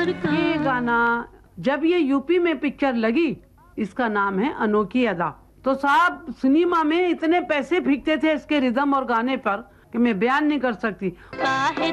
प्यार का। ये गाना जब ये यूपी में पिक्चर लगी, इसका नाम है अनोखी अदा। तो साहब सिनेमा में इतने पैसे फेंकते थे इसके रिदम और गाने पर कि मैं बयान नहीं कर सकती।